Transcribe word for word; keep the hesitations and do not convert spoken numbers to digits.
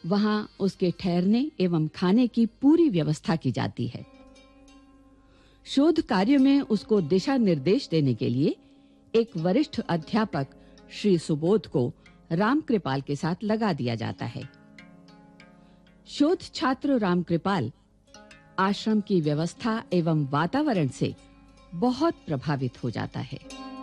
वहां उसके ठहरने एवं खाने की पूरी व्यवस्था की जाती है। शोध कार्य में उसको दिशा निर्देश देने के लिए एक वरिष्ठ अध्यापक श्री सुबोध को रामकृपाल के साथ लगा दिया जाता है। शोध छात्र रामकृपाल आश्रम की व्यवस्था एवं वातावरण से बहुत प्रभावित हो जाता है।